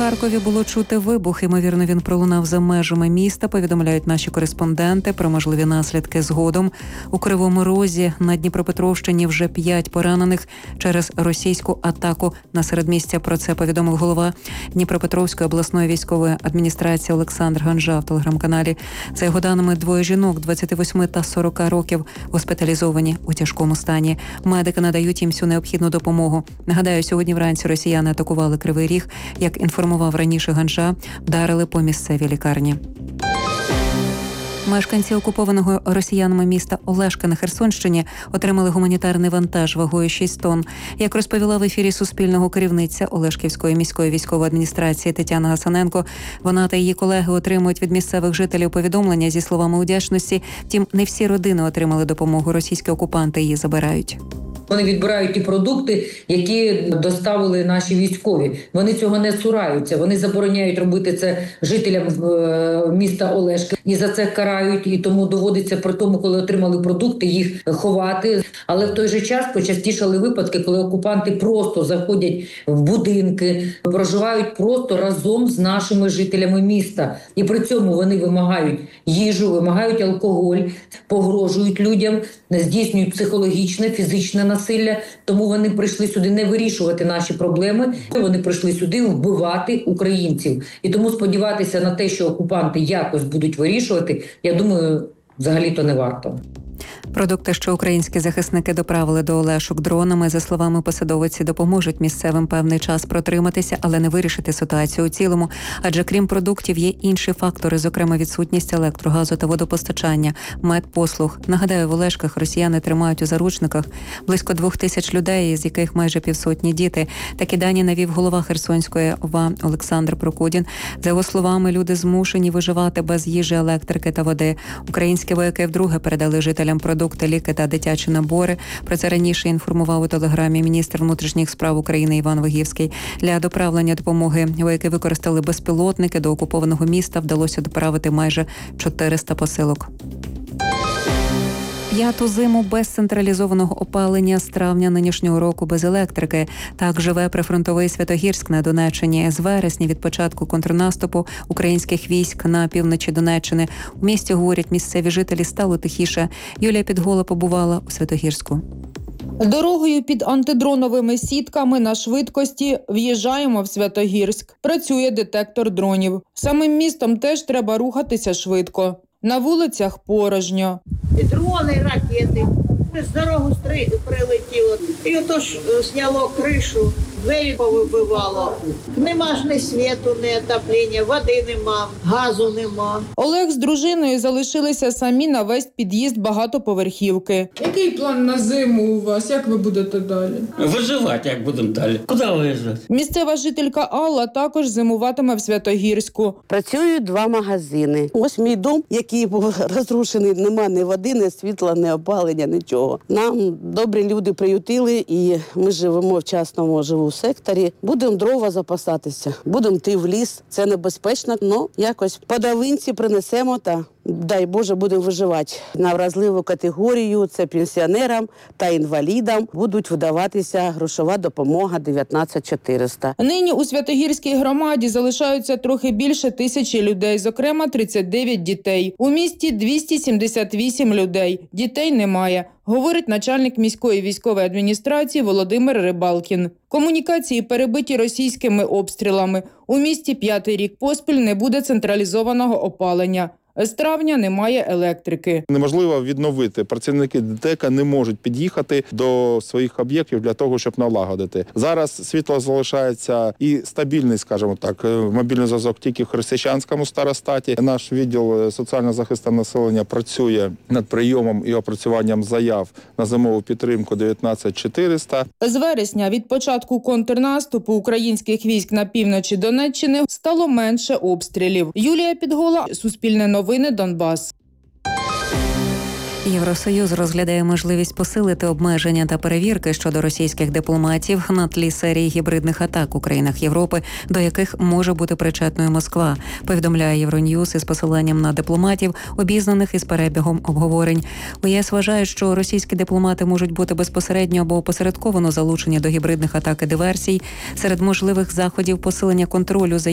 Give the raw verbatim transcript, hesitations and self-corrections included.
Харкові було чути вибух. Ймовірно, він пролунав за межами міста, повідомляють наші кореспонденти про можливі наслідки згодом. У Кривому Розі на Дніпропетровщині вже п'ять поранених через російську атаку на середмістя. Про це повідомив голова Дніпропетровської обласної військової адміністрації Олександр Ганжа в телеграм-каналі. За його даними, двоє жінок двадцяти восьми та сорока років госпіталізовані у тяжкому стані. Медики надають їм всю необхідну допомогу. Нагадаю, сьогодні вранці росіяни атакували Кривий Ріг. Як інформував раніше Ганжа, вдарили по місцевій лікарні. Мешканці окупованого росіянами міста Олешка на Херсонщині отримали гуманітарний вантаж вагою шість тонн. Як розповіла в ефірі Суспільного керівниця Олешківської міської військової адміністрації Тетяна Гасаненко, вона та її колеги отримують від місцевих жителів повідомлення зі словами вдячності. Втім, не всі родини отримали допомогу. Російські окупанти її забирають. Вони відбирають ті продукти, які доставили наші військові. Вони цього не цураються. Вони забороняють робити це жителям міста Олешки. І за це карають. І тому доводиться при тому, коли отримали продукти, їх ховати. Але в той же час почастішали випадки, коли окупанти просто заходять в будинки, проживають просто разом з нашими жителями міста. І при цьому вони вимагають їжу, вимагають алкоголь, погрожують людям, здійснюють психологічне, фізичне насилля. Тому вони прийшли сюди не вирішувати наші проблеми, вони прийшли сюди вбивати українців. І тому сподіватися на те, що окупанти якось будуть вирішувати, я думаю, взагалі-то не варто. Продукти, що українські захисники доправили до Олешок дронами, за словами посадовиці, допоможуть місцевим певний час протриматися, але не вирішити ситуацію у цілому. Адже крім продуктів є інші фактори, зокрема відсутність електрогазу та водопостачання, медпослуг. Нагадаю, в Олешках росіяни тримають у заручниках близько двох тисяч людей, з яких майже півсотні діти. Такі дані навів голова Херсонської ОВА Олександр Прокудін. За його словами, люди змушені виживати без їжі, електрики та води. Українські вояки вдруге передали жителям продукти, ліки та дитячі набори. Про це раніше інформував у телеграмі міністр внутрішніх справ України Іван Вигівський. Для доправлення допомоги вояки використали безпілотники. До окупованого міста вдалося доправити майже чотириста посилок. П'яту зиму без централізованого опалення, з травня нинішнього року без електрики. Так живе прифронтовий Святогірськ на Донеччині. З вересня від початку контрнаступу українських військ на півночі Донеччини у місті, говорять місцеві жителі, стало тихіше. Юлія Підгола побувала у Святогірську. Дорогою під антидроновими сітками на швидкості в'їжджаємо в Святогірськ. Працює детектор дронів. Самим містом теж треба рухатися швидко. На вулицях порожньо. І дрони, і ракети. З дорогу прилетіло. І ото ж сняло кришу, двері повибивало. Нема ж ні світу, ні отоплення, води нема, газу нема. Олег з дружиною залишилися самі на весь під'їзд багатоповерхівки. Який план на зиму у вас? Як ви будете далі? Виживати, як будемо далі. Куди виїжджати? Місцева жителька Алла також зимуватиме в Святогірську. Працюють два магазини. Ось мій дом, який був розрушений, нема ні води, ні світла, ні опалення, нічого. Нам добрі люди приютили, і ми живемо в частному живу секторі. Будемо дрова запасатися, будемо йти в ліс. Це небезпечно, але якось подавинці принесемо та, дай Боже, будемо виживати. На вразливу категорію, це пенсіонерам та інвалідам, будуть видаватися грошова допомога дев'ятнадцять чотириста. Нині у Святогірській громаді залишаються трохи більше тисячі людей, зокрема тридцять дев'ять дітей. У місті двісті сімдесят вісім людей. Дітей немає, говорить начальник міської військової адміністрації Володимир Рибалкін. Комунікації перебиті російськими обстрілами. У місті п'ятий рік поспіль не буде централізованого опалення. З травня немає електрики. Неможливо відновити. Працівники ДТЕКа не можуть під'їхати до своїх об'єктів для того, щоб налагодити. Зараз світло залишається і стабільний, скажімо так, мобільний зв'язок тільки в Хрестичанському старостаті. Наш відділ соціального захисту населення працює над прийомом і опрацюванням заяв на зимову підтримку дев'ятнадцять чотириста. З вересня від початку контрнаступу українських військ на півночі Донеччини стало менше обстрілів. Юлія Підгола, Суспільне новини, Донбас. Євросоюз розглядає можливість посилити обмеження та перевірки щодо російських дипломатів на тлі серії гібридних атак у країнах Європи, до яких може бути причетною Москва, повідомляє Євроньюз із посиланням на дипломатів, обізнаних із перебігом обговорень. У ЄС вважають, що російські дипломати можуть бути безпосередньо або опосередковано залучені до гібридних атак і диверсій. Серед можливих заходів посилення контролю за